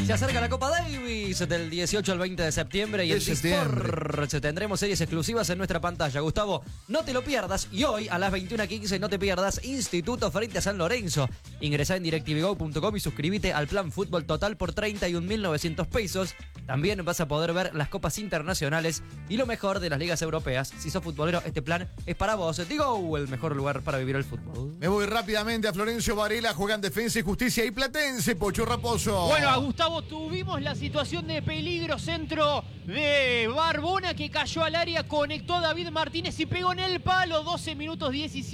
Se acerca la Copa Davis del 18 al 20 de septiembre y en Sports tendremos series exclusivas en nuestra pantalla. Gustavo, no te lo pierdas. Y hoy a las 21:15 no te pierdas Instituto frente a San Lorenzo. Ingresá en directivigo.com y suscríbete al plan Fútbol Total por 31.900 pesos. También vas a poder ver las copas internacionales y lo mejor de las ligas europeas. Si sos futbolero, este plan es para vos. Digo, el mejor lugar para vivir el fútbol. Me voy rápidamente a Florencio Varela, juegan Defensa y Justicia y Platense, Pocho Raposo. Bueno, a Gustavo, tuvimos la situación de peligro, centro de Barbona que cayó al área, conectó a David Martínez y pegó en el palo, 12 minutos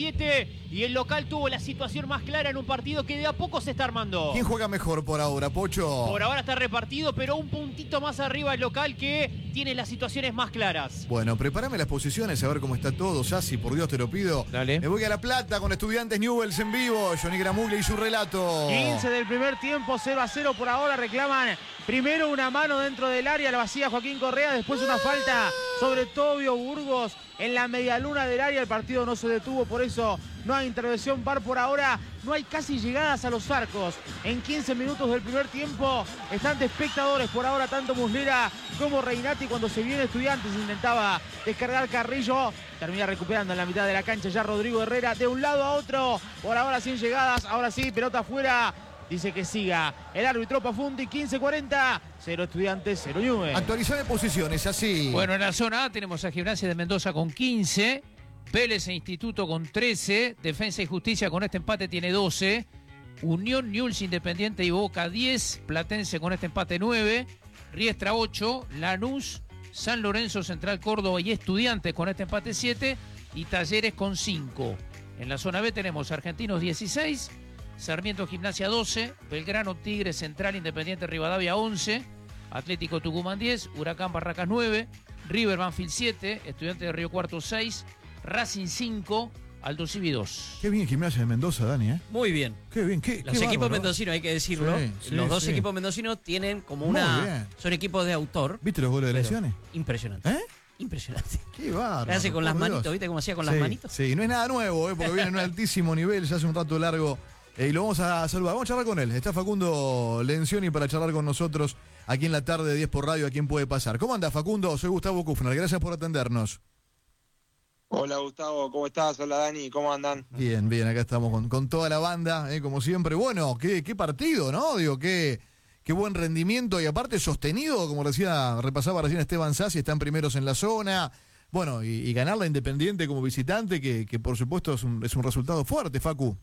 17, y el local tuvo la situación más clara en un partido que de a poco se está armando. ¿Quién juega mejor por ahora, Pocho? Por ahora está repartido, pero un puntito más arriba el local que tiene las situaciones más claras. Bueno, prepárame las posiciones, a ver cómo está todo, Sassi, por Dios te lo pido. Dale. Me voy a La Plata con Estudiantes Newell's en vivo, Johnny Gramuglia y su relato. 15 del primer tiempo, 0-0 por ahora, reclaman primero una mano dentro del área, la vacía Joaquín Correa, después una falta sobre Tobio Burgos en la medialuna del área, el partido no se detuvo, por eso no hay intervención VAR por ahora, no hay casi llegadas a los arcos. En 15 minutos del primer tiempo están de espectadores por ahora, tanto Muslera como Reinati. Cuando se viene Estudiantes intentaba descargar Carrillo, termina recuperando en la mitad de la cancha ya Rodrigo Herrera de un lado a otro, por ahora sin llegadas, ahora sí, pelota afuera. Dice que siga el árbitro Pafundi, 15:40, 0 Estudiantes, 0 Newell's. Actualizá de posiciones, así. Bueno, en la zona A tenemos a Gimnasia de Mendoza con 15, Vélez e Instituto con 13, Defensa y Justicia con este empate tiene 12, Unión, Newell's, Independiente y Boca 10, Platense con este empate 9, Riestra 8, Lanús, San Lorenzo, Central Córdoba y Estudiantes con este empate 7 y Talleres con 5. En la zona B tenemos Argentinos 16, Sarmiento Gimnasia 12, Belgrano, Tigre, Central, Independiente, Rivadavia 11, Atlético Tucumán 10, Huracán Barracas 9, River Banfield 7, Estudiantes de Río Cuarto 6, Racing 5, Aldo Civi 2. Qué bien Gimnasia de Mendoza, Dani, ¿eh? Muy bien. Qué bien, Los equipos mendocinos, hay que decirlo. Sí, Los dos sí. equipos mendocinos tienen como Muy una... bien. Son equipos de autor. ¿Viste los goles de lesiones? Impresionante. ¿Eh? Impresionante. Qué bárbaro. Hace con las por manitos, Dios. ¿viste cómo hacía con las manitos? Sí, no es nada nuevo, porque viene en un altísimo nivel, ya hace un rato largo. Y lo vamos a saludar, vamos a charlar con él. Está Facundo Lencioni para charlar con nosotros aquí en la tarde de 10 por radio. ¿A quién puede pasar? ¿Cómo anda, Facundo? Soy Gustavo Kufner, gracias por atendernos. Hola Gustavo, ¿cómo estás? Hola Dani, ¿cómo andan? Bien, bien, acá estamos con toda la banda, como siempre. Bueno, qué partido, ¿no? Digo, qué buen rendimiento y aparte sostenido, como repasaba recién Esteban Sassi, están primeros en la zona. Bueno, y ganar la Independiente como visitante, que por supuesto es un resultado fuerte, Facu.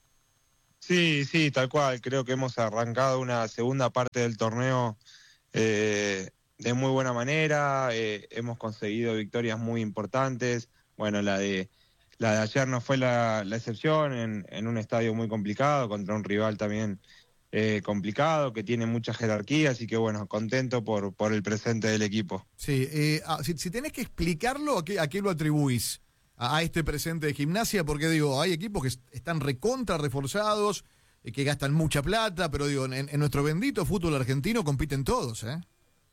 Sí, tal cual. Creo que hemos arrancado una segunda parte del torneo de muy buena manera. Hemos conseguido victorias muy importantes. Bueno, la de ayer no fue la excepción en un estadio muy complicado, contra un rival también complicado, que tiene mucha jerarquía, así que bueno, contento por el presente del equipo. Sí, si tenés que explicarlo, ¿a qué lo atribuís? A este presente de Gimnasia, porque digo, hay equipos que están recontra reforzados, que gastan mucha plata, pero digo, en nuestro bendito fútbol argentino compiten todos, ¿eh?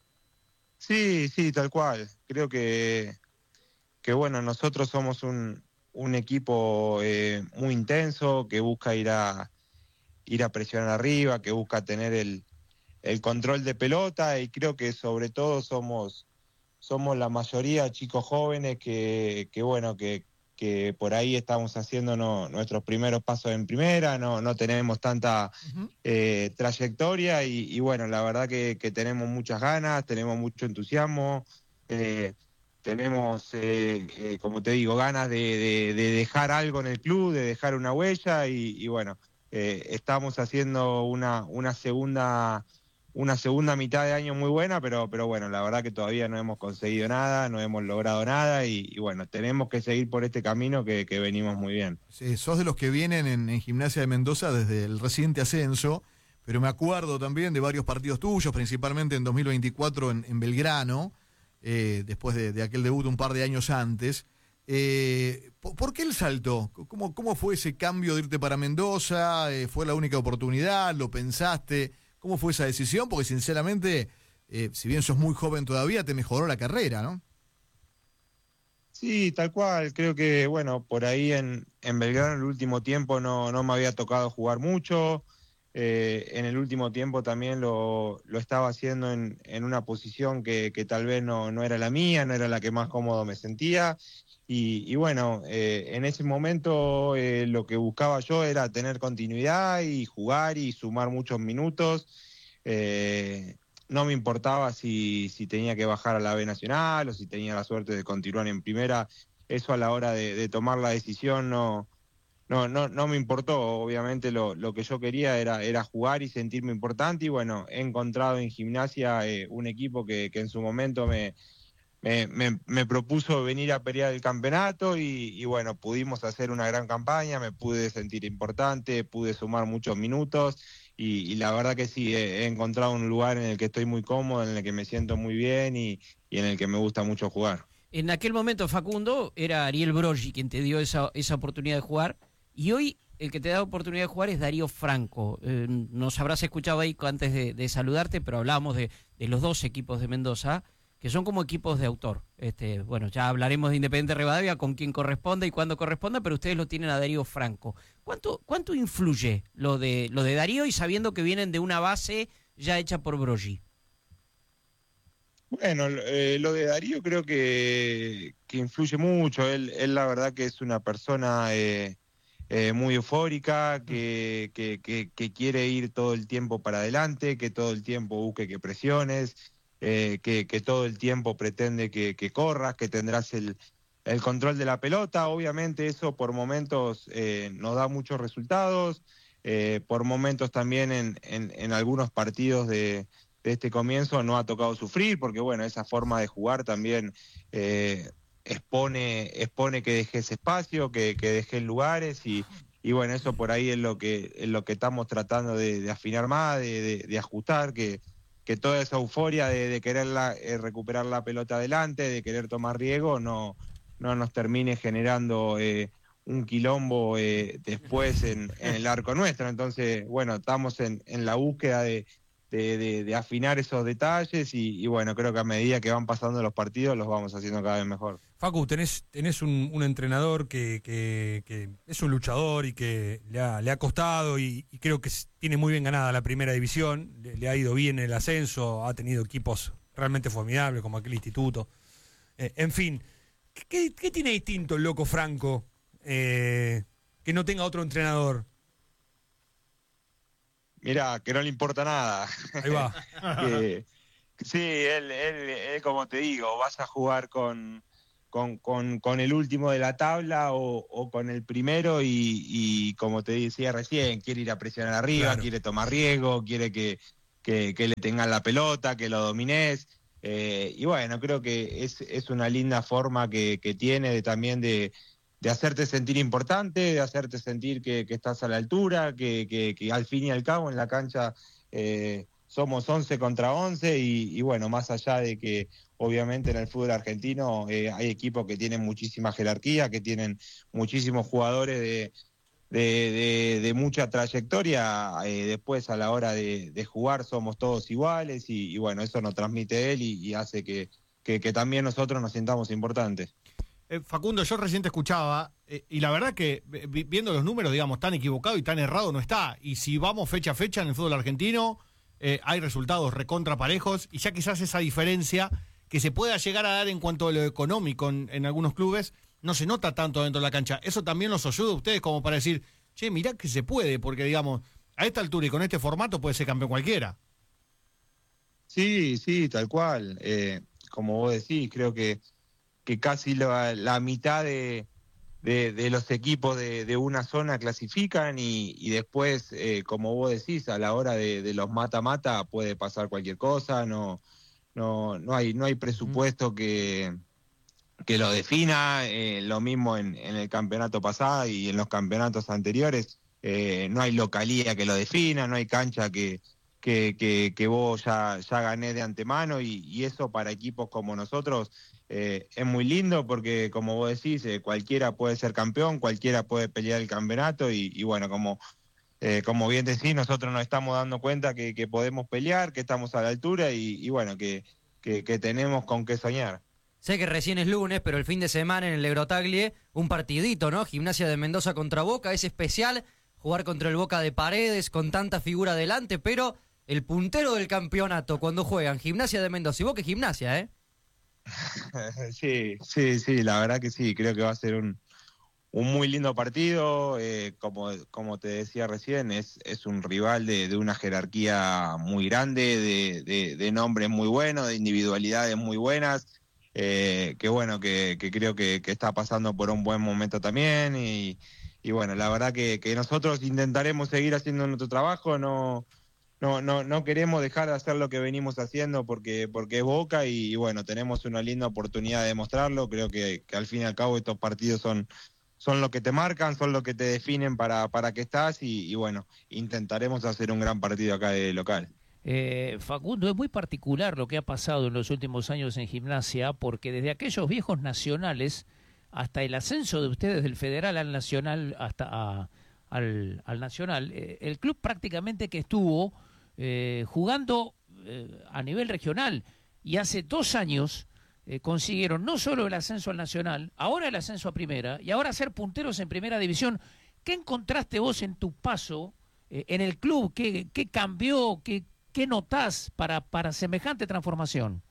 Sí, tal cual. Creo que bueno, nosotros somos un equipo muy intenso, que busca ir a presionar arriba, que busca tener el control de pelota, y creo que sobre todo somos la mayoría chicos jóvenes que por ahí estamos haciendo nuestros primeros pasos en primera, no tenemos tanta trayectoria y bueno, la verdad que tenemos muchas ganas, tenemos mucho entusiasmo, tenemos, como te digo, ganas de dejar algo en el club, de dejar una huella y bueno, estamos haciendo una segunda mitad de año muy buena, pero bueno, la verdad que todavía no hemos conseguido nada, no hemos logrado nada y bueno, tenemos que seguir por este camino que venimos muy bien. Sí, sos de los que vienen en Gimnasia de Mendoza desde el reciente ascenso, pero me acuerdo también de varios partidos tuyos, principalmente en 2024 en Belgrano, después de aquel debut un par de años antes. ¿Por qué el salto? ¿Cómo fue ese cambio de irte para Mendoza? ¿Fue la única oportunidad? ¿Lo pensaste? ¿Cómo fue esa decisión? Porque sinceramente, si bien sos muy joven todavía, te mejoró la carrera, ¿no? Sí, tal cual. Creo que, bueno, por ahí en Belgrano el último tiempo no me había tocado jugar mucho. en el último tiempo también lo estaba haciendo en una posición que tal vez no era la mía, no era la que más cómodo me sentía. Y bueno, en ese momento lo que buscaba yo era tener continuidad y jugar y sumar muchos minutos. No me importaba si tenía que bajar a la B Nacional o si tenía la suerte de continuar en primera. Eso a la hora de tomar la decisión no me importó. Obviamente lo que yo quería era jugar y sentirme importante. Y bueno, he encontrado en Gimnasia un equipo que en su momento me propuso venir a pelear el campeonato y bueno, pudimos hacer una gran campaña, me pude sentir importante, pude sumar muchos minutos y la verdad que sí, he encontrado un lugar en el que estoy muy cómodo, en el que me siento muy bien y en el que me gusta mucho jugar. En aquel momento, Facundo, era Ariel Broggi quien te dio esa oportunidad de jugar, y hoy el que te da oportunidad de jugar es Darío Franco. Nos habrás escuchado ahí antes de saludarte, pero hablábamos de los dos equipos de Mendoza, que son como equipos de autor. Bueno, ya hablaremos de Independiente Rivadavia, con quién corresponda y cuándo corresponda, pero ustedes lo tienen a Darío Franco. ¿Cuánto influye lo de Darío y sabiendo que vienen de una base ya hecha por Broggi? Bueno, lo de Darío creo que influye mucho. Él la verdad que es una persona muy eufórica, que quiere ir todo el tiempo para adelante, que todo el tiempo busque que presiones, que todo el tiempo pretende que corras, que tendrás el control de la pelota. Obviamente eso por momentos nos da muchos resultados, por momentos también en algunos partidos de este comienzo no ha tocado sufrir, porque bueno, esa forma de jugar también expone que dejes espacio, que dejes lugares y bueno, eso por ahí es lo que estamos tratando de afinar más, de ajustar, que toda esa euforia de querer recuperar la pelota adelante, de querer tomar riesgo, no nos termine generando un quilombo después en el arco nuestro. Entonces, bueno, estamos en la búsqueda de afinar esos detalles y bueno, creo que a medida que van pasando los partidos los vamos haciendo cada vez mejor. Facu, tenés un entrenador que es un luchador y que le ha costado y creo que tiene muy bien ganada la primera división, le ha ido bien el ascenso, ha tenido equipos realmente formidables como aquel instituto. En fin, ¿qué tiene distinto el loco Franco que no tenga otro entrenador? Mirá, que no le importa nada. Ahí va. Sí, él, como te digo, vas a jugar con el último de la tabla o con el primero y como te decía recién, quiere ir a presionar arriba, claro. Quiere tomar riesgo, quiere que le tengan la pelota, que lo domines. Y bueno, creo que es una linda forma que tiene también de hacerte sentir importante, de hacerte sentir que estás a la altura, que al fin y al cabo en la cancha somos 11 contra 11 y bueno, más allá de que obviamente en el fútbol argentino hay equipos que tienen muchísima jerarquía, que tienen muchísimos jugadores de mucha trayectoria, después a la hora de jugar somos todos iguales y bueno, eso nos transmite él y hace que también nosotros nos sintamos importantes. Facundo, yo recién te escuchaba y la verdad que viendo los números, digamos, tan equivocado y tan errado no está. Y si vamos fecha a fecha en el fútbol argentino, hay resultados recontra parejos y ya quizás esa diferencia que se pueda llegar a dar en cuanto a lo económico en algunos clubes no se nota tanto dentro de la cancha. ¿Eso también los ayuda a ustedes como para decir, che, mirá que se puede? Porque, digamos, a esta altura y con este formato puede ser campeón cualquiera. Sí, tal cual. Como vos decís, creo que casi la mitad de los equipos de una zona clasifican y después, como vos decís, a la hora de los mata-mata puede pasar cualquier cosa, no hay presupuesto que lo defina, lo mismo en el campeonato pasado y en los campeonatos anteriores, no hay localía que lo defina, no hay cancha que vos ya ganés de antemano y eso para equipos como nosotros es muy lindo porque como vos decís, cualquiera puede ser campeón, cualquiera puede pelear el campeonato y bueno, como bien decís, nosotros nos estamos dando cuenta que podemos pelear, que estamos a la altura y bueno, que tenemos con qué soñar. Sé que recién es lunes, pero el fin de semana en el Eurotaglie, un partidito, ¿no? Gimnasia de Mendoza contra Boca, es especial. jugar contra el Boca de Paredes con tanta figura adelante, pero el puntero del campeonato cuando juegan Gimnasia de Mendoza y Boca es Gimnasia, ¿eh? Sí, la verdad que sí, creo que va a ser un muy lindo partido, como te decía recién, es un rival de una jerarquía muy grande, de nombres muy buenos, de individualidades muy buenas, que bueno, que creo que está pasando por un buen momento también, y bueno, la verdad que nosotros intentaremos seguir haciendo nuestro trabajo, no queremos dejar de hacer lo que venimos haciendo porque es Boca y bueno, tenemos una linda oportunidad de demostrarlo. Creo que al fin y al cabo estos partidos son lo que te marcan, son lo que te definen para qué estás y bueno, intentaremos hacer un gran partido acá de local. Facundo, es muy particular lo que ha pasado en los últimos años en Gimnasia, porque desde aquellos viejos nacionales hasta el ascenso de ustedes del Federal al Nacional, hasta al Nacional, el club prácticamente que estuvo jugando a nivel regional, y hace 2 años consiguieron no solo el ascenso al Nacional, ahora el ascenso a Primera y ahora ser punteros en Primera División. ¿Qué encontraste vos en tu paso en el club? ¿Qué cambió? ¿Qué notás para semejante transformación?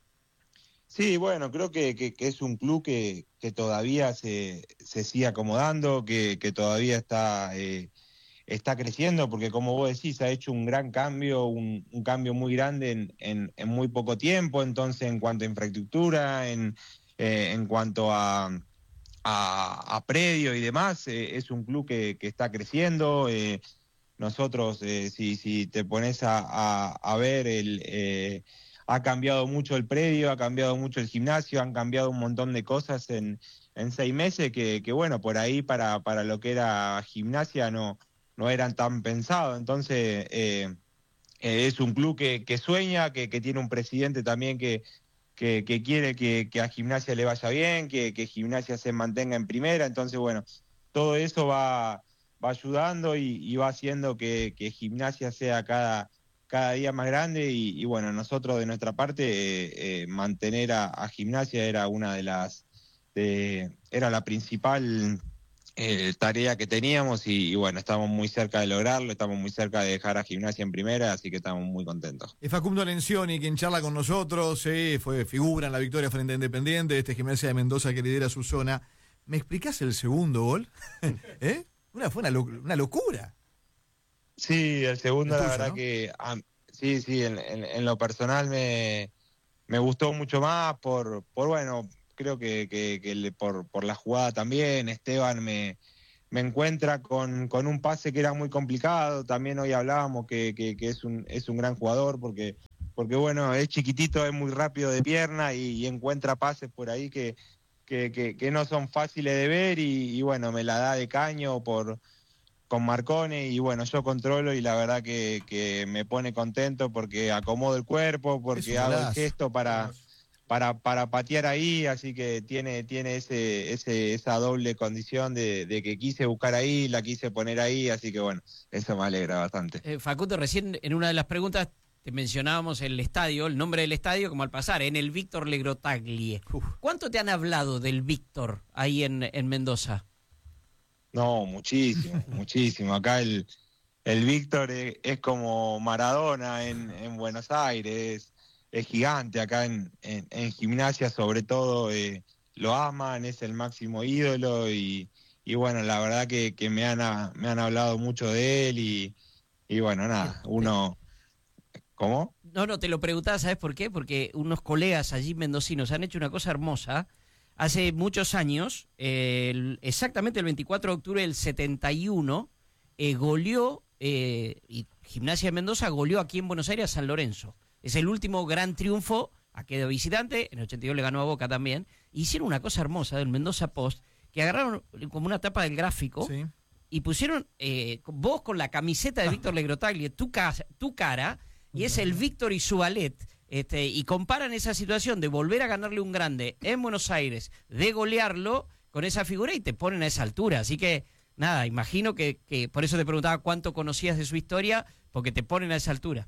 Sí, bueno, creo que es un club que todavía se sigue acomodando, que todavía está creciendo, porque como vos decís, ha hecho un gran cambio, un cambio muy grande en muy poco tiempo, entonces en cuanto a infraestructura, en cuanto a predio y demás, es un club que está creciendo. Nosotros, si te pones a ver, ha cambiado mucho el predio, ha cambiado mucho el gimnasio, han cambiado un montón de cosas en 6 meses que bueno, por ahí para lo que era Gimnasia no eran tan pensados. Entonces es un club que sueña, que tiene un presidente también que quiere que a Gimnasia le vaya bien, que Gimnasia se mantenga en primera. Entonces bueno, todo eso va ayudando y va haciendo que Gimnasia sea cada día más grande y bueno, nosotros de nuestra parte mantener a Gimnasia era una era la principal tarea que teníamos y bueno, estamos muy cerca de lograrlo, estamos muy cerca de dejar a Gimnasia en primera, así que estamos muy contentos. Es Facundo Lencioni quien charla con nosotros, fue figura en la victoria frente a Independiente, Gimnasia de Mendoza que lidera su zona. ¿Me explicás el segundo gol? Fue una locura. Sí, el segundo, tuyo, la verdad, ¿no? Que sí, en lo personal me gustó mucho más por bueno, creo que por la jugada también. Esteban me encuentra con un pase que era muy complicado. También hoy hablábamos que es un gran jugador porque bueno, es chiquitito, es muy rápido de pierna y encuentra pases por ahí que no son fáciles de ver y bueno, me la da de caño con Marcone y bueno, yo controlo y la verdad que me pone contento porque acomodo el cuerpo, porque hago el gesto para patear ahí, así que tiene esa doble condición de que quise buscar ahí, la quise poner ahí, así que bueno, eso me alegra bastante. Facundo, recién en una de las preguntas te mencionábamos el estadio, el nombre del estadio, como al pasar, en el Víctor Legrotaglie. ¿Cuánto te han hablado del Víctor ahí en Mendoza? No, muchísimo. Acá el Víctor es como Maradona en Buenos Aires, es gigante acá en Gimnasia, sobre todo lo aman, es el máximo ídolo y bueno, la verdad que me han hablado mucho de él y bueno, nada, uno... ¿Cómo? No, te lo preguntaba, ¿sabes por qué? Porque unos colegas allí mendocinos han hecho una cosa hermosa. Hace muchos años, exactamente el 24 de octubre del 71, goleó, y Gimnasia de Mendoza goleó aquí en Buenos Aires a San Lorenzo. Es el último gran triunfo, a quedó visitante, en el 82 le ganó a Boca también. Hicieron una cosa hermosa del Mendoza Post, que agarraron como una tapa del gráfico, sí, y pusieron vos con la camiseta de Víctor Legrotaglie, tu cara, y es el Víctor y su ballet. Y comparan esa situación de volver a ganarle un grande en Buenos Aires, de golearlo con esa figura y te ponen a esa altura. Así que, nada, imagino que por eso te preguntaba cuánto conocías de su historia, porque te ponen a esa altura.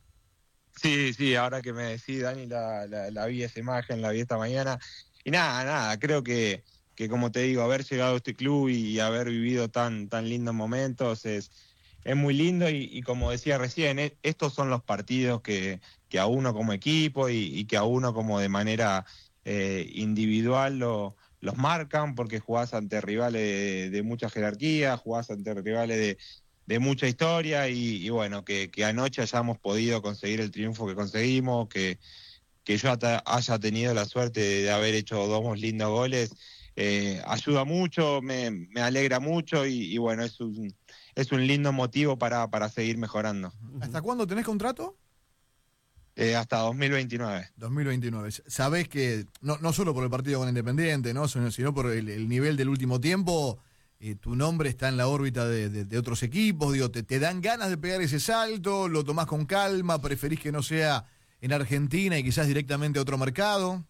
Sí, ahora que me decís, Dani, la vi esa imagen, la vi esta mañana. Y nada, creo que como te digo, haber llegado a este club y haber vivido tan lindos momentos es muy lindo y como decía recién, estos son los partidos que a uno como equipo y que a uno como de manera individual los marcan, porque jugás ante rivales de mucha jerarquía, jugás ante rivales de mucha historia y bueno, que anoche hayamos podido conseguir el triunfo que conseguimos, que yo haya tenido la suerte de haber hecho 2 lindos goles, ayuda mucho, me alegra mucho y bueno, es un lindo motivo para seguir mejorando. ¿Hasta cuándo tenés contrato? Hasta 2029. 2029. Sabés que, no solo por el partido con Independiente, ¿no? Sino por el nivel del último tiempo, tu nombre está en la órbita de otros equipos. Digo, ¿te dan ganas de pegar ese salto? ¿Lo tomás con calma? ¿Preferís que no sea en Argentina y quizás directamente a otro mercado?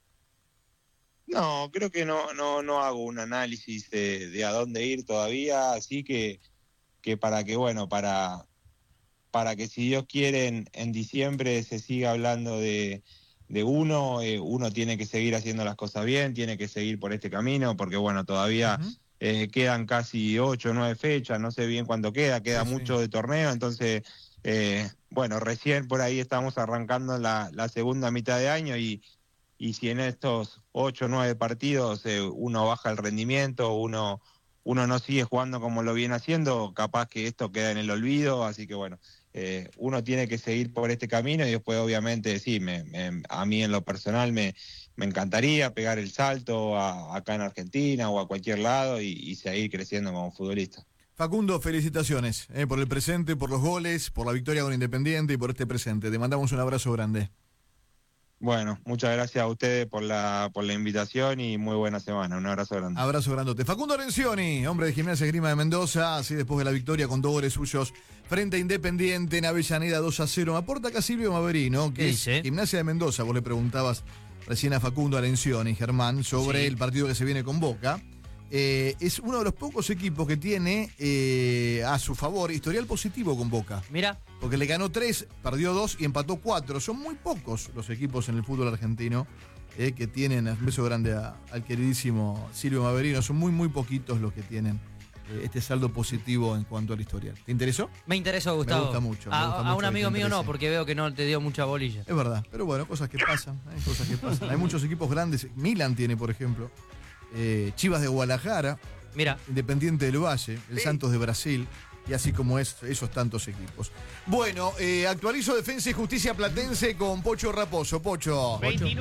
No, creo que no hago un análisis de a dónde ir todavía, así que para que si Dios quiere en diciembre se siga hablando de uno tiene que seguir haciendo las cosas bien, tiene que seguir por este camino, porque bueno, todavía quedan casi 8 o 9 fechas, no sé bien cuánto queda mucho de torneo, entonces bueno, recién por ahí estamos arrancando la segunda mitad de año y si en estos 8 o 9 partidos uno baja el rendimiento, uno no sigue jugando como lo viene haciendo, capaz que esto queda en el olvido, así que bueno, uno tiene que seguir por este camino y después obviamente sí, a mí en lo personal me encantaría pegar el salto acá en Argentina o a cualquier lado y seguir creciendo como futbolista. Facundo, felicitaciones por el presente, por los goles, por la victoria con Independiente y por este presente. Te mandamos un abrazo grande. Bueno, muchas gracias a ustedes por la invitación y muy buena semana. Un abrazo grande. Abrazo grandote. Facundo Arencioni, hombre de Gimnasia Esgrima de Mendoza, así después de la victoria con 2 goles suyos frente a Independiente en Avellaneda 2-0. Me aporta acá Silvio Maverino, que es Gimnasia de Mendoza. Vos le preguntabas recién a Facundo Arencioni, Germán, sobre el partido que se viene con Boca. Es uno de los pocos equipos que tiene a su favor historial positivo con Boca. Mira. Porque le ganó 3, perdió 2 y empató 4. Son muy pocos los equipos en el fútbol argentino que tienen, un beso grande al queridísimo Silvio Maverino, son muy poquitos los que tienen este saldo positivo en cuanto al historial. ¿Te interesó? Me interesó, Gustavo. Me gusta mucho. A un amigo mío no, porque veo que no te dio mucha bolilla. Es verdad, pero bueno, cosas que pasan. Hay muchos equipos grandes. Milan tiene, por ejemplo, Chivas de Guadalajara, mira, Independiente del Valle, el Santos de Brasil, y así como esos tantos equipos. Bueno, actualizo Defensa y Justicia Platense con Pocho Raposo. Pocho.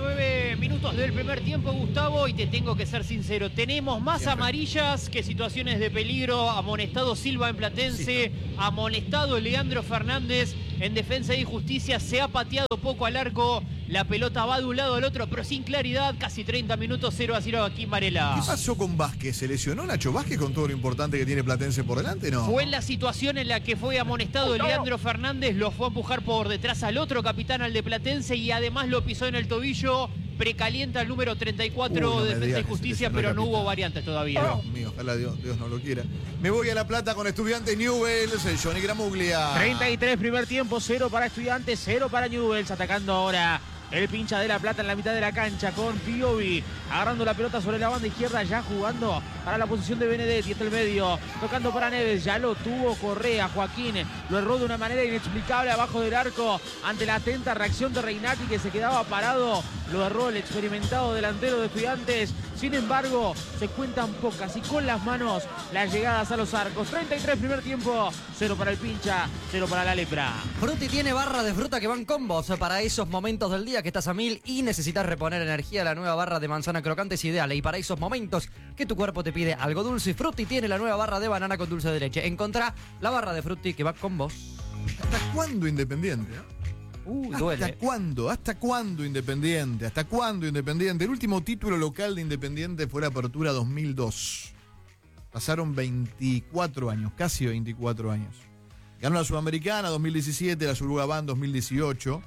29 minutos del primer tiempo, Gustavo, y te tengo que ser sincero. Tenemos más amarillas que situaciones de peligro. Amonestado Silva en Platense, amonestado Leandro Fernández en Defensa y Justicia. Se ha pateado poco al arco. La pelota va de un lado al otro, pero sin claridad. Casi 30 minutos, 0-0 aquí en Varela. ¿Qué pasó con Vázquez? ¿Se lesionó Nacho Vázquez con todo lo importante que tiene Platense por delante? No. Fue en la situación en la que fue amonestado Leandro Fernández. Lo fue a empujar por detrás al otro capitán, al de Platense, y además lo pisó en el tobillo. Precalienta el número 34 de Defensa y Justicia, pero no hubo variantes todavía. Dios mío, ojalá Dios no lo quiera. Me voy a La Plata con Estudiantes Newell's, el Johnny Gramuglia. 33 primer tiempo, 0 para Estudiantes, 0 para Newell's. Atacando ahora el pincha de La Plata en la mitad de la cancha con Piovi, agarrando la pelota sobre la banda izquierda, ya jugando para la posición de Benedetti, está el medio, tocando para Neves, ya lo tuvo Correa, Joaquín lo erró de una manera inexplicable abajo del arco, ante la atenta reacción de Reinati, que se quedaba parado, lo erró el experimentado delantero de Estudiantes. Sin embargo, se cuentan pocas y con las manos las llegadas a los arcos. 33 primer tiempo, 0 para el pincha, 0 para la lepra. Frutti tiene barra de fruta que van combos para esos momentos del día que estás a 1000 y necesitas reponer energía. La nueva barra de manzana crocante es ideal, y para esos momentos que tu cuerpo te pide algo dulce, Frutti tiene la nueva barra de banana con dulce de leche. Encontrá la barra de Frutti que va con vos. ¿Hasta cuándo Independiente? Duele. ¿Hasta cuándo Independiente? ¿Hasta cuándo Independiente? El último título local de Independiente fue la Apertura 2002. Pasaron 24 años, casi 24 años. Ganó la Sudamericana 2017, la Surugabán 2018.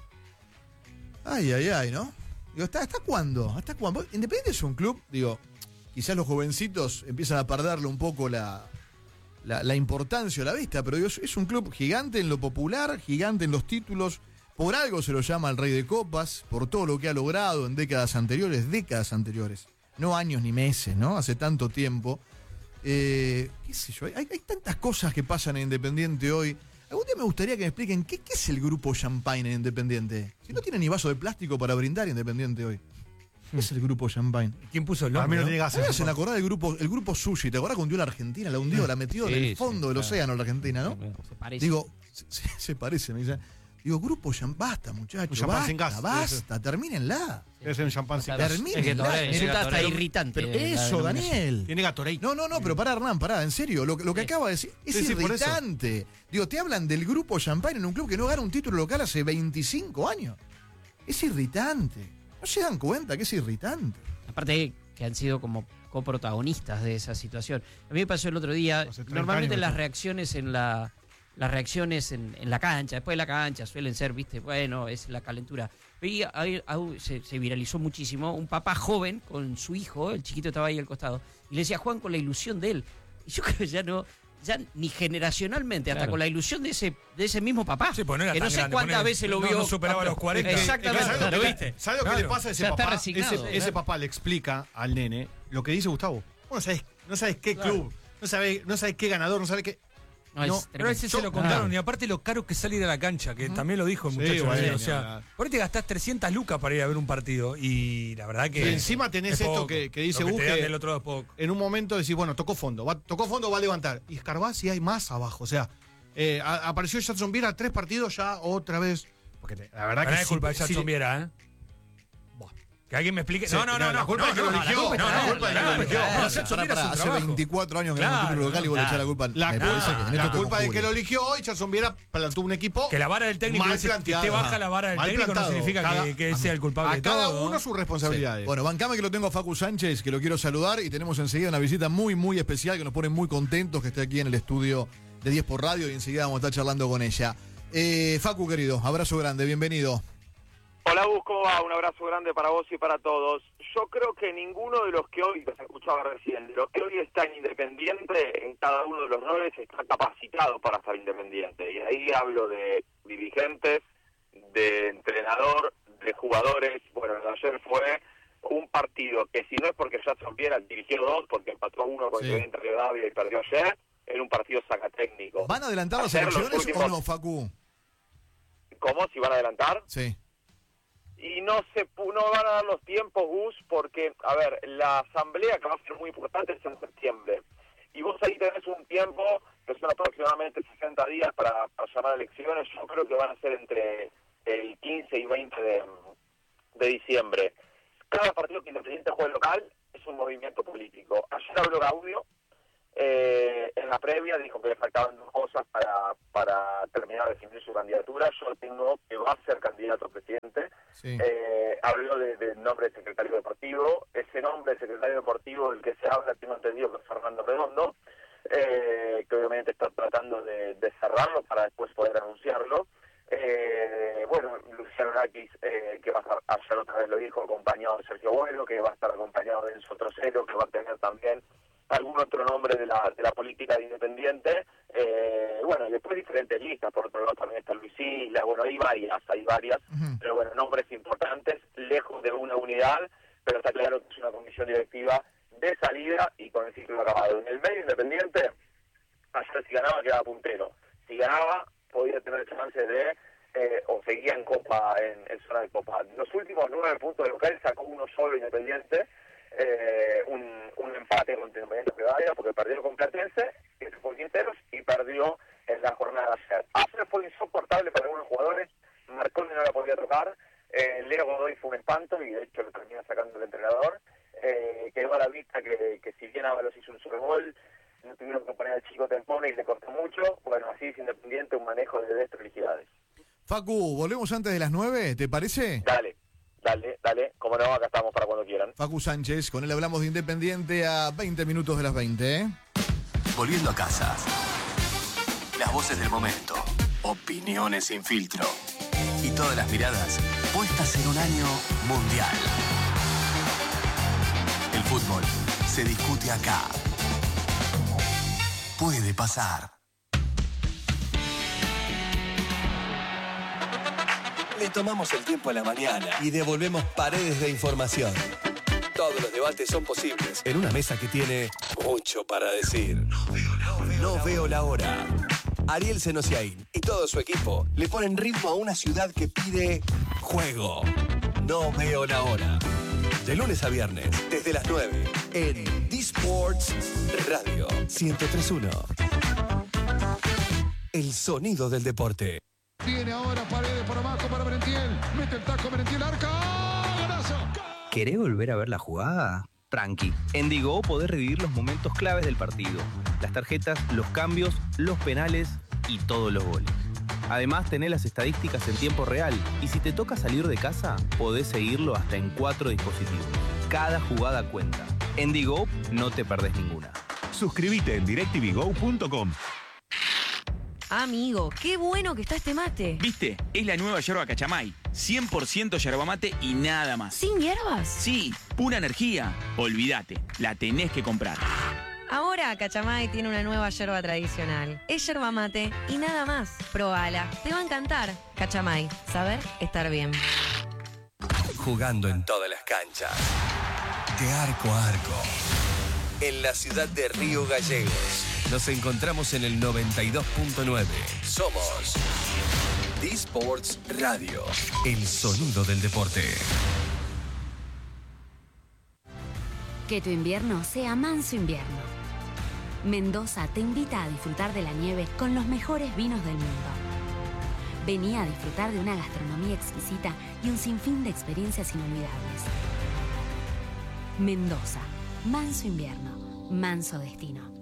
Ay, ¿no? Digo, ¿hasta cuándo? ¿Hasta cuándo? Independiente es un club, digo, quizás los jovencitos empiezan a perderle un poco la importancia o la vista, pero digo, es un club gigante en lo popular, gigante en los títulos. Por algo se lo llama el Rey de Copas, por todo lo que ha logrado en décadas anteriores. no años ni meses, ¿no? Hace tanto tiempo. Qué sé yo, hay tantas cosas que pasan en Independiente hoy. Algún día me gustaría que me expliquen qué es el grupo Champagne en Independiente. Si no tiene ni vaso de plástico para brindar Independiente hoy. ¿Qué es el grupo Champagne? ¿Quién puso el A mí nombre? no tiene ¿no? gas. Me hacen acordar del grupo Sushi. ¿Te acordás cuando hundió la Argentina? La hundió, la metió en el fondo del océano la Argentina, ¿no? Se parece. Digo, se parece, me dice. Digo, grupo Champagne, basta, muchachos. champán sin gas. Basta, termínenla. Es un champán sin Claro, gas. Termínenla. Resulta hasta irritante. Pero la eso, denominación. Daniel. Tiene Gatorade. No, pero pará, Hernán, pará, en serio. Lo que acaba de decir es Sí, por eso. irritante. Digo, te hablan del grupo Champagne en un club que no gana un título local hace 25 años. Es irritante. ¿No se dan cuenta que es irritante? Aparte que han sido como coprotagonistas de esa situación. A mí me pasó el otro día, Hace 30 normalmente años, las ¿no? reacciones en la cancha, después de la cancha suelen ser, viste, bueno, es la calentura. Y se viralizó muchísimo un papá joven con su hijo, el chiquito estaba ahí al costado, y le decía, Juan, con la ilusión de él. Y yo creo que ya ni generacionalmente, hasta Claro. con la ilusión de ese mismo papá. Sí, pues no era que tan no sé grande, cuántas ponele. veces lo No, vio. no superaba los 40. Exactamente. ¿Sabes ¿Lo lo que viste? ¿Sabes lo que Claro. le pasa a ese Ya está papá? resignado. Ese papá le explica al nene lo que dice Gustavo. Vos no sabes qué club, no sabes qué ganador, no sabes qué. No, es No, tremendo. Pero a ese se lo contaron, y aparte lo caro que es salir a la cancha, que también lo dijo el Sí, muchacho. bueno, ayer, o ni sea, hablar. por ahí te gastás 300 lucas para ir a ver un partido, y la verdad que. Y encima tenés es esto poco. que dice Lo que Gus, te dan que- del otro lado es poco. En un momento decís, bueno, tocó fondo, va a levantar. Y escarbás y hay más abajo. O sea, apareció Jackson Viera 3 partidos ya otra vez. Porque la verdad Pero que es culpa de sí- Jackson sí- Viera, ¿eh? Que alguien me explique. Sí, No, la culpa es que lo eligió. La culpa es que lo eligió. Pará, Pero Jackson Viera es un hace trabajo. 24 años que no Claro, gana un título local y vos le echás la culpa. La, Me parece que en esto la te culpa de que conjuro. lo eligió hoy, Jackson Viera plantó un equipo. Que la vara del técnico, Mal que planteada. esté baja la vara del Mal técnico, no plantado. significa que sea el culpable A de cada todo. uno sus responsabilidades. Bueno, bancame que lo tengo a Facu Sánchez, que lo quiero saludar, y tenemos enseguida una visita muy, muy especial que nos pone muy contentos que esté aquí en el estudio de 10 por Radio, y enseguida vamos a estar charlando con ella. Facu, querido, abrazo grande, bienvenido. Hola, Gus, ¿cómo va? Un abrazo grande para vos y para todos. Yo creo que ninguno de los que hoy, que se escuchaba recién, de los que hoy está en Independiente, en cada uno de los roles, está capacitado para estar Independiente. Y ahí hablo de dirigentes, de entrenador, de jugadores. Bueno, el de ayer fue un partido que, si no es porque Jackson Viera dirigió 2, porque empató 1 con Sí. Independiente Rivadavia y perdió ayer, era un partido sacatécnico. ¿Van a adelantar las Ayer los elecciones o últimos- no, Facu? ¿Cómo? ¿Si van a adelantar? Sí. Y no van a dar los tiempos, Gus, porque, a ver, la asamblea que va a ser muy importante es en septiembre. Y vos ahí tenés un tiempo que son aproximadamente 60 días para llamar a elecciones. Yo creo que van a ser entre el 15 y 20 de diciembre. Cada partido que Independiente juegue local es un movimiento político. Ayer habló Gaudio, en la previa dijo que le faltaban 2 cosas para terminar de definir su candidatura. Yo tengo que va a ser candidato a presidente. Sí. Habló del nombre de secretario deportivo. Ese nombre de secretario deportivo del que se habla, tengo entendido que es Fernando Redondo, que obviamente está tratando de cerrarlo para después poder anunciarlo. Bueno, Luciano Nakis, que va a estar, ayer otra vez lo dijo, acompañado de Sergio Bueno, que va a estar acompañado de Enzo Trocero, que va a tener también algún otro nombre de la política de Independiente. Bueno, y después diferentes listas, por otro lado también está Luis Isla, bueno, hay varias, Ujú. pero bueno, nombres importantes, lejos de una unidad, pero está claro que es una comisión directiva de salida y con el ciclo acabado. En el medio Independiente, ayer si ganaba quedaba puntero. Si ganaba, podía tener chances de, o seguía en Copa, en zona de Copa. Los últimos 9 puntos de local sacó uno solo Independiente, un empate con Independiente Rivadavia, porque perdió con Platense, que se fue Quinteros, y perdió en la jornada de ayer. Ayer fue insoportable para algunos jugadores, Marconi no la podía tocar, Leo Godoy fue un espanto, y de hecho lo termina sacando el entrenador. Quedó a la vista que si bien Ábalos hizo un solo gol, no tuvieron que poner al chico Tempone y le costó mucho. Bueno, así es Independiente, un manejo de desprolijidades. Facu, volvemos antes de las 9, ¿te parece? Dale, como no, acá estamos para cuando quieran. Facu Sánchez, con él hablamos de Independiente a 20 minutos de las 20, ¿eh? Volviendo a casa. Las voces del momento. Opiniones sin filtro. Y todas las miradas puestas en un año mundial. El fútbol se discute acá. Puede pasar. Le tomamos el tiempo a la mañana y devolvemos paredes de información. Todos los debates son posibles en una mesa que tiene mucho para decir. No veo la hora. Ariel Senosiaín y todo su equipo le ponen ritmo a una ciudad que pide juego. No veo la hora. De lunes a viernes, desde las 9, en D-Sports Radio 103.1. El sonido del deporte. Viene ahora Paredes por abajo para Merentiel. Mete el taco Merentiel, arca. ¡Golazo! ¿Querés volver a ver la jugada? Tranqui. En Digo podés revivir los momentos claves del partido. Las tarjetas, los cambios, los penales y todos los goles. Además, tenés las estadísticas en tiempo real. Y si te toca salir de casa, podés seguirlo hasta en 4 dispositivos. Cada jugada cuenta. En Digo no te perdés ninguna. Suscríbete en directvgo.com. Amigo, qué bueno que está este mate. ¿Viste? Es la nueva yerba Cachamay. 100% yerba mate y nada más. ¿Sin hierbas? Sí, pura energía. Olvídate, la tenés que comprar. Ahora Cachamay tiene una nueva yerba tradicional. Es yerba mate y nada más. Probala, te va a encantar. Cachamay, saber estar bien. Jugando en todas las canchas. De arco a arco. En la ciudad de Río Gallegos. Nos encontramos en el 92.9. Somos D-Sports Radio. El sonido del deporte. Que tu invierno sea manso invierno. Mendoza te invita a disfrutar de la nieve con los mejores vinos del mundo. Vení a disfrutar de una gastronomía exquisita y un sinfín de experiencias inolvidables. Mendoza, manso invierno, manso destino.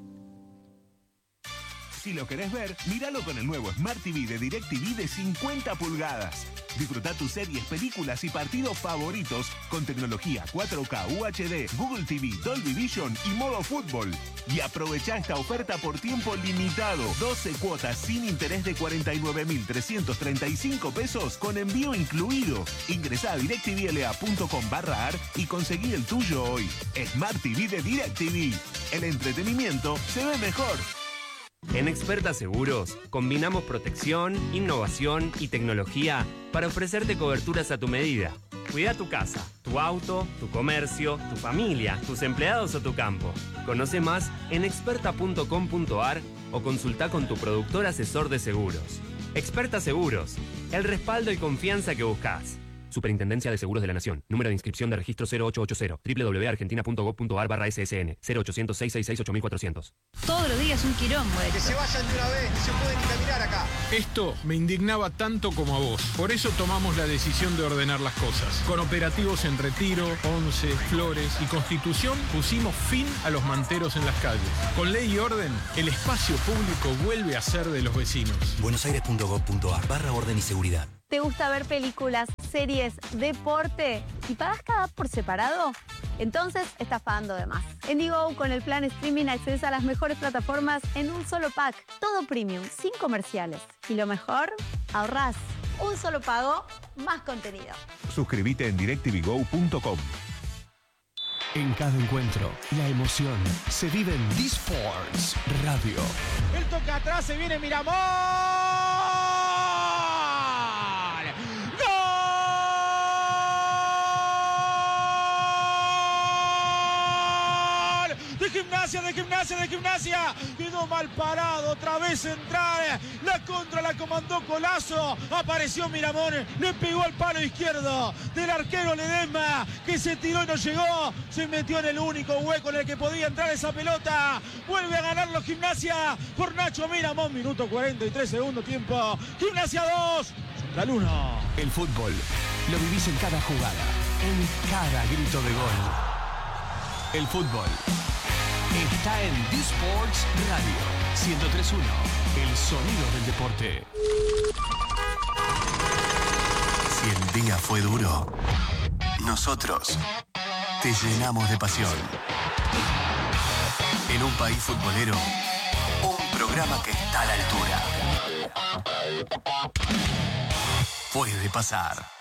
Si lo querés ver, míralo con el nuevo Smart TV de DirecTV de 50 pulgadas. Disfruta tus series, películas y partidos favoritos con tecnología 4K UHD, Google TV, Dolby Vision y modo fútbol. Y aprovecha esta oferta por tiempo limitado. 12 cuotas sin interés de 49.335 pesos con envío incluido. Ingresá a directvla.com/ar y conseguí el tuyo hoy. Smart TV de DirecTV. El entretenimiento se ve mejor. En Experta Seguros, combinamos protección, innovación y tecnología para ofrecerte coberturas a tu medida. Cuida tu casa, tu auto, tu comercio, tu familia, tus empleados o tu campo. Conoce más en experta.com.ar o consulta con tu productor asesor de seguros. Experta Seguros, el respaldo y confianza que buscas. Superintendencia de Seguros de la Nación. Número de inscripción de registro 0880. www.argentina.gov.ar/ssn. 0800-666-8400. Todos los días un quilombo. Que se vayan de una vez, no se pueden ni caminar acá. Esto me indignaba tanto como a vos. Por eso tomamos la decisión de ordenar las cosas. Con operativos en Retiro, Once, Flores y Constitución pusimos fin a los manteros en las calles. Con ley y orden, el espacio público vuelve a ser de los vecinos. buenosaires.gov.ar/orden y seguridad. ¿Te gusta ver películas, series, deporte y pagas cada por separado? Entonces estás pagando de más. En Digo, con el plan streaming accedes a las mejores plataformas en un solo pack. Todo premium, sin comerciales. Y lo mejor, ahorrás. Un solo pago, más contenido. Suscríbete en directvgo.com. En cada encuentro, la emoción se vive en D-Sports Radio. El toque atrás, se viene Miramón. De gimnasia, quedó mal parado, otra vez central, la contra la comandó Colazo, apareció Miramón, le pegó al palo izquierdo del arquero Ledesma, que se tiró y no llegó, se metió en el único hueco en el que podía entrar esa pelota, vuelve a ganarlo Gimnasia por Nacho Miramón, minuto 43, segundo tiempo, Gimnasia 2, Central 1. El fútbol lo vivís en cada jugada, en cada grito de gol. El fútbol está en D-Sports Radio 103.1, el sonido del deporte. Si el día fue duro, nosotros te llenamos de pasión. En un país futbolero, un programa que está a la altura. Puede pasar.